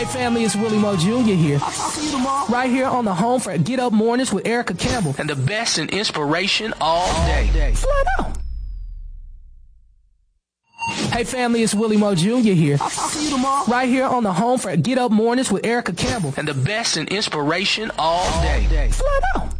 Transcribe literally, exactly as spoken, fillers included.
Hey family, it's Willie Mo Junior here. I'll talk to you tomorrow. Right here on the home for Get Up Mornings with Erica Campbell. And the best in inspiration all day. Flat out. Hey family, it's Willie Mo Junior here. I'll talk to you tomorrow. Right here on the home for Get Up Mornings with Erica Campbell. And the best in inspiration all day. Flat out.